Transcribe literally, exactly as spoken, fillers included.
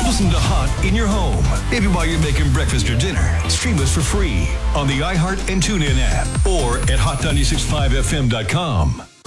Listen to Hot in your home. Maybe while you're making breakfast or dinner. Stream us for free on the iHeart and TuneIn app or at hot nine six five f m dot com.